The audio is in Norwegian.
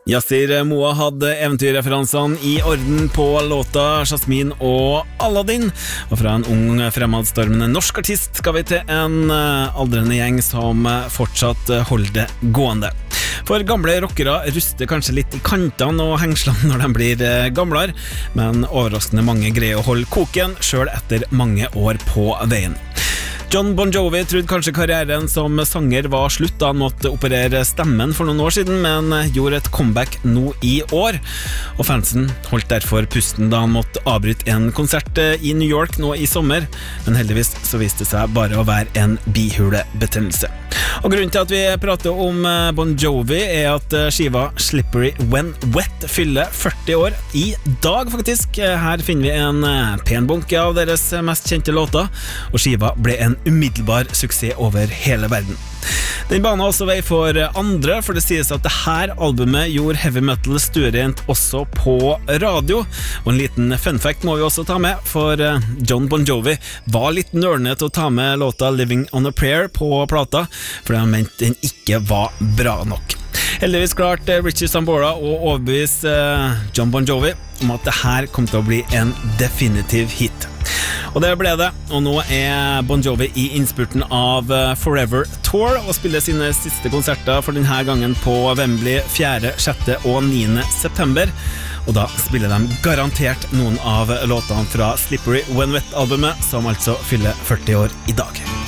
Yassir Moa hadde eventyrreferansene i orden på låta Jasmine og Aladdin. Og fra en ung, fremadstormende norsk artist skal vi til en aldrende gjeng som fortsatt holder det gående. For gamle rockere ruster kanskje litt i kantene og hengslene når de blir gamlere, men overraskende mange greier å holde koken selv etter mange år på veien. Jon Bon Jovi trodde kanskje karrieren som sanger var slutt da han måtte operere stemmen for noen år siden, men gjorde et comeback nå i år. Og fansen holdt derfor pusten da han måtte avbryte en konsert i New York nå i sommer, men heldigvis så viste det seg bare å være en bihulebetennelse. Og grunnen til at vi prater om Bon Jovi er at skiva Slippery When Wet fyller 40 år i dag faktisk. Her finner vi en pen bunke av deres mest kjente låter, og skiva ble en umiddelbar suksess over hele verden. Den baner også vei for andre, for det sies at dette albumet gjorde heavy metal stuerent også på radio. Og en liten fun fact må vi også ta med, for Jon Bon Jovi var litt nørnet til å ta med låta Living on a Prayer på plata, fordi han mente den ikke var bra nok. Heldigvis klarte Richie Sambora å overbevise Jon Bon Jovi om at dette kom til å bli en definitiv hit. Og det ble det, og nå er Bon Jovi i innspurten av Forever Tour og spiller sine siste konserter for denne gangen på Wembley 4., 6. og 9. september. Og da spiller de garantert noen av låtene fra Slippery When Wet-albumet, som altså fyller 40 år i dag.